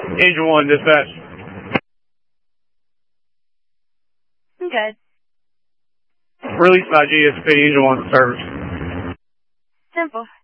Angel 1, dispatch. I'm good. Release by GSP, Angel 1 service. Simple.